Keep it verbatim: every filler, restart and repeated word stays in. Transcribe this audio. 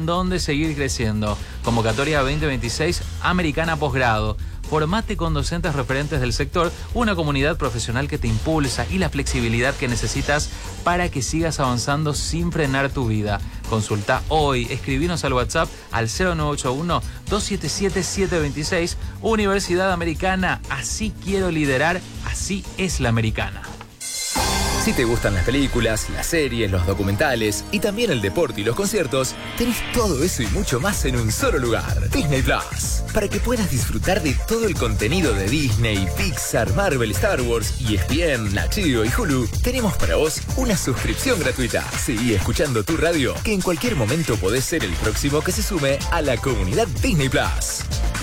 en dónde seguir creciendo. Convocatoria veinte veintiséis, Americana Posgrado. Formate con docentes referentes del sector, una comunidad profesional que te impulsa y la flexibilidad que necesitas para que sigas avanzando sin frenar tu vida. Consulta hoy, escribinos al WhatsApp al cero nueve ocho uno, dos siete siete, siete dos seis. Universidad Americana, así quiero liderar, así es la americana. Si te gustan las películas, las series, los documentales y también el deporte y los conciertos, tenés todo eso y mucho más en un solo lugar. Disney Plus. Para que puedas disfrutar de todo el contenido de Disney, Pixar, Marvel, Star Wars, E S P N, Nat Geo y Hulu, tenemos para vos una suscripción gratuita. Seguí escuchando tu radio, que en cualquier momento podés ser el próximo que se sume a la comunidad Disney Plus.